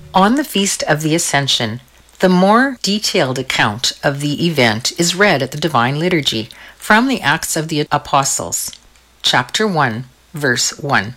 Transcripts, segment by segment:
On the Feast of the Ascension, the more detailed account of the event is read at the Divine Liturgy from the Acts of the Apostles, chapter 1, verse 1.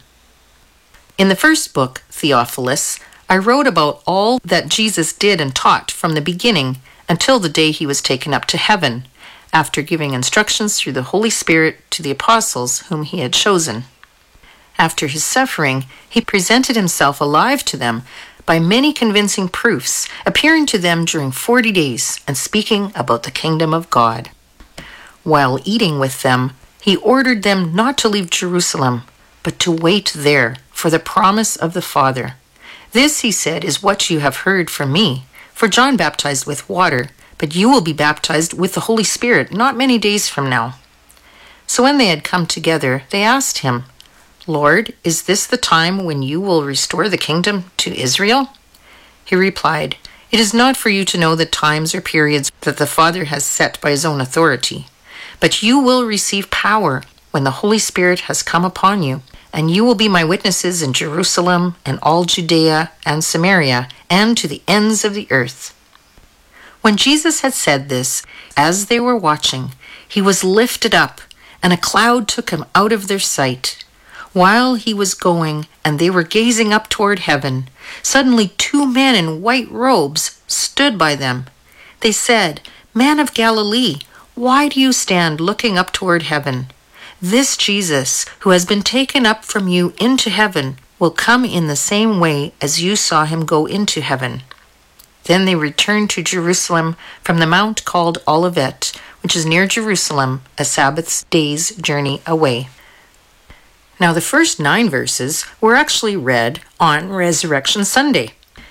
In the first book, Theophilus, I wrote about all that Jesus did and taught from the beginning until the day he was taken up to heaven, after giving instructions through the Holy Spirit to the apostles whom he had chosen. After his suffering, he presented himself alive to them by many convincing proofs, appearing to them during 40 days and speaking about the kingdom of God. While eating with them, he ordered them not to leave Jerusalem, but to wait there for the promise of the Father. This, he said, is what you have heard from me. For John baptized with water, but you will be baptized with the Holy Spirit not many days from now. So when they had come together, they asked him, Lord, is this the time when you will restore the kingdom to Israel? He replied, It is not for you to know the times or periods that the Father has set by his own authority, but you will receive power when the Holy Spirit has come upon you, and you will be my witnesses in Jerusalem and all Judea and Samaria and to the ends of the earth. When Jesus had said this, as they were watching, he was lifted up, and a cloud took him out of their sight. While he was going, and they were gazing up toward heaven, suddenly 2 men in white robes stood by them. They said, Man of Galilee, why do you stand looking up toward heaven? This Jesus, who has been taken up from you into heaven, will come in the same way as you saw him go into heaven. Then they returned to Jerusalem from the mount called Olivet, which is near Jerusalem, a Sabbath day's journey away. Now, the first 9 verses were actually read on Resurrection Sunday.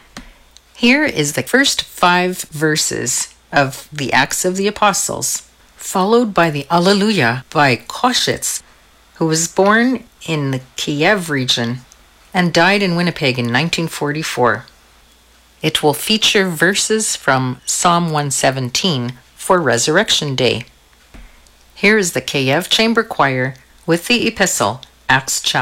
Here is the first 5 verses of the Acts of the Apostles, followed by the Alleluia by Koschitz, who was born in the Kiev region and died in Winnipeg in 1944. It will feature verses from Psalm 117 for Resurrection Day. Here is the Kiev Chamber Choir with the Epistle, Acts chapter